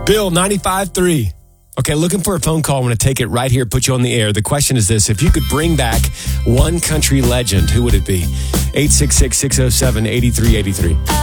Bill, 95.3. Okay, looking for a phone call. I'm going to take it right here, put you on the air. The question is this. If you could bring back one country legend, who would it be? 866-607-8383.